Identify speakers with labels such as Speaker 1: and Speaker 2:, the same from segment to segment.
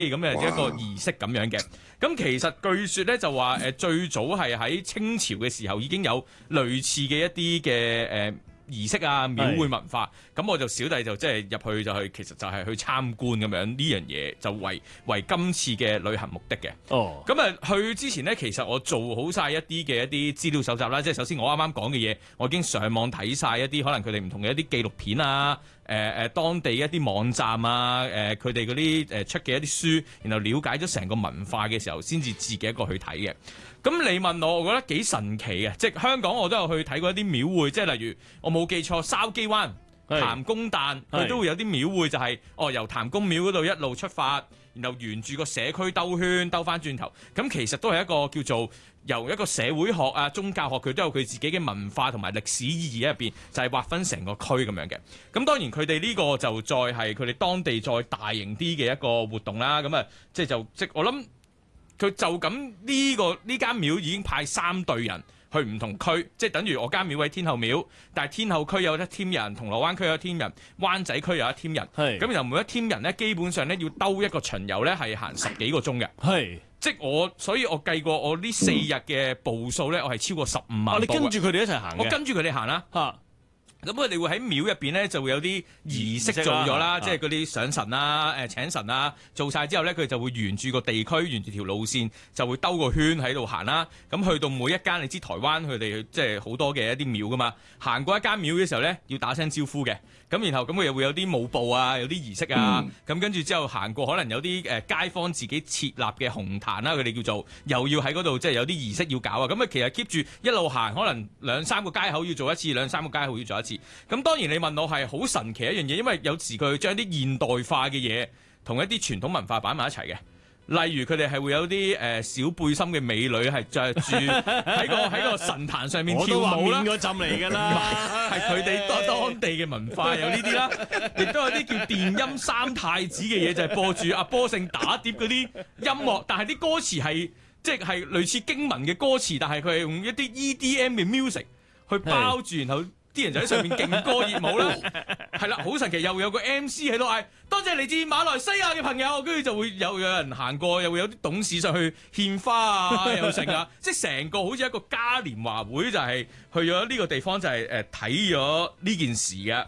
Speaker 1: 咁嘅一個儀式咁樣嘅。咁其實據說咧就話最早係喺清朝嘅時候已經有類似嘅一啲嘅儀式啊廟會文化。咁我就小弟就即係入去就去，其實就係去參觀咁樣呢樣嘢，就為今次嘅旅行目的嘅。
Speaker 2: 哦，
Speaker 1: 咁去之前呢，其實我做好晒一啲資料搜集啦。即係首先我啱啱講嘅嘢，我已經上網睇晒一啲可能佢哋唔同嘅一啲紀錄片啊，當地一啲網站啊，佢哋嗰啲出嘅一啲書，然後了解咗成個文化嘅時候，先至自己一個去睇嘅。咁你問我覺得幾神奇嘅，即係香港我都有去睇過一啲廟會，即係例如我冇記錯，筲箕灣譚公誕佢都會有啲廟會，就係由譚公廟嗰度一路出發，然後沿住個社區兜圈兜翻轉頭。咁其實都係一個叫做由一個社會學啊、宗教學，佢都有佢自己嘅文化同埋歷史意義喺入邊，就係劃分成個區咁樣嘅。咁當然佢哋呢個就再係佢哋當地再大型啲嘅一個活動啦。咁即我諗佢就咁呢間廟已經派3隊人去唔同區，即係等於我間廟喺天后廟，但係天后區有一 team 人，銅鑼灣區有一 team 人，灣仔區有一 team 人，咁然後每一 team 人咧，基本上咧要兜一個巡遊咧係行10幾個鐘嘅，即係所以我計過我呢4日嘅步數咧，我係超過15萬步。你
Speaker 2: 跟住佢哋一齊行嘅？
Speaker 1: 我跟住佢哋行啦。咁佢哋會喺廟入邊咧，就會有啲儀式做咗啦，即係嗰啲上神啊、請神啊，做晒之後咧，佢就會沿住個地區、沿住條路線，就會兜個圈喺度行啦。咁去到每一間，你知台灣佢哋即係好多嘅一啲廟噶嘛，行過一間廟嘅時候咧，要打聲招呼嘅。咁然後咁佢又會有啲舞步啊，有啲儀式啊。咁跟住之後行過，可能有啲街坊自己設立嘅紅壇啦，佢哋叫做，又要喺嗰度即係有啲儀式要搞啊。咁其實 keep 住一路行，可能2-3個街口要做一次，2-3個街口要做一次。咁當然你問我係好神奇一樣嘢，因為有時佢將啲現代化嘅嘢同一啲傳統文化擺埋一齊嘅。例如佢哋係會有啲小背心嘅美女係着住喺個神壇上面跳舞啦。我都話面嗰陣嚟㗎啦，係佢哋當地嘅文化有呢啲啦，亦都有啲叫電音三太子嘅嘢，就係播住阿波勝打碟嗰啲音樂，但係啲歌詞係即係類似經文嘅歌詞，但係佢係用一啲 EDM 嘅 music 去包住，然後啲人就喺上面勁歌熱舞啦，係啦，好神奇！又有個 MC 喺度嗌，多謝嚟自馬來西亞嘅朋友，跟住就會有人行過，又會有啲董事上去獻花啊，又成啊，即係成個好似一個嘉年華會，就係去咗呢個地方，就係睇咗呢件事嘅。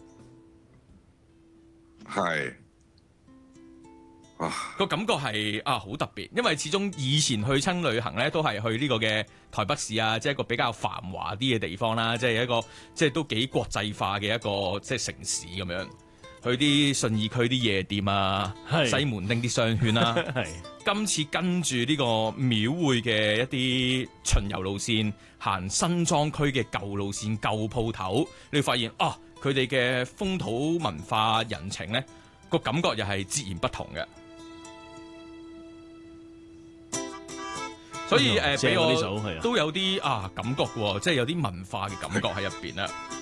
Speaker 1: 係個感覺係好特別，因為始終以前去親旅行咧，都係去呢個嘅台北市啊，即係一個比較繁華啲嘅地方啦，即係一個即係都幾國際化嘅一個即係城市咁樣。去啲信義區啲夜店啊，西門町啲商圈啦。今次跟住呢個廟會嘅一啲巡遊路線，行新莊區嘅舊路線、舊鋪頭，你會發現佢哋嘅風土文化人情咧，個感覺又係截然不同嘅。所以俾我都有啲感覺嘅喎，即係有啲文化嘅感覺喺入邊啦。